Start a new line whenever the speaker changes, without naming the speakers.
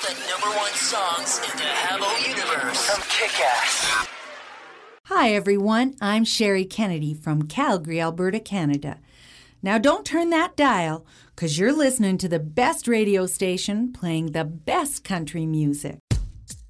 the #1 songs in the Habbo universe from Kick-Ass.
Hi, everyone. I'm Sherry Kennedy from Calgary, Alberta, Canada. Now, don't turn that dial, because you're listening to the best radio station playing the best country music.